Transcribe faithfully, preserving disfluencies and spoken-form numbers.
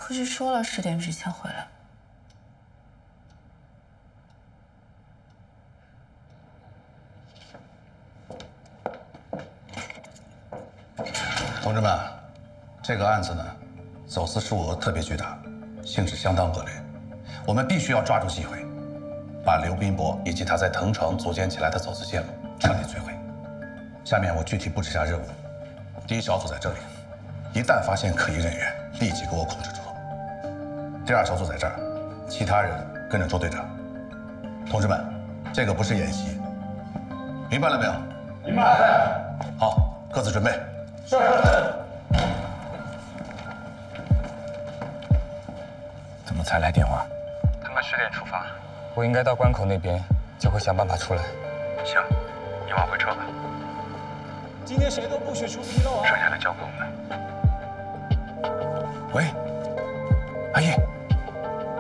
估计说了十点之前回来。 同志们，这个案子呢，走私数额特别巨大，性质相当恶劣，我们必须要抓住机会，把刘斌博以及他在藤城组建起来的走私线路彻底摧毁。下面我具体布置下任务，第一小组在这里，一旦发现可疑人员，立即给我控制住。第二小组在这儿，其他人跟着周队长。同志们，这个不是演习，明白了没有？ 明白。 好，各自准备。 是。 怎么才来电话？ 他们十点出发，我应该到关口那边就会想办法出来。 行，你往回撤吧。 今天谁都不许出纰漏啊！ 剩下的交给我们。喂，阿义。